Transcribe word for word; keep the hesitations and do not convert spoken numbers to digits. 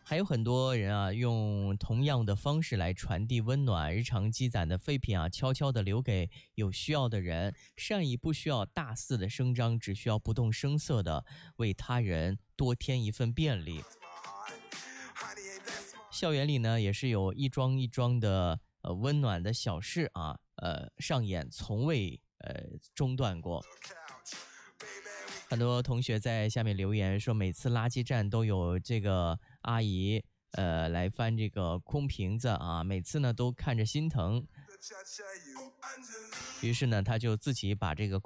还有很多人啊，用同样的方式来传递温暖，日常积攒的废品啊，悄悄地留给有需要的人。善意不需要大肆的声张，只需要不动声色的为他人多添一份便利。校园里呢，也是有一桩一桩的呃温暖的小事啊，呃上演，从未呃中断过。很多同学在下面留言说，每次垃圾站都有这个阿姨呃来翻这个空瓶子啊，每次呢都看着心疼，于是呢他就自己把这个